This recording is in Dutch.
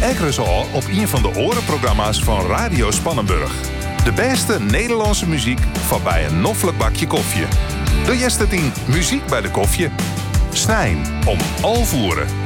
Ekkeres al op een van de orenprogramma's van Radio Spannenburg. De beste Nederlandse muziek van bij een noffelijk bakje koffie. De Jestetien Muziek bij de koffie. Snijn om alvoeren.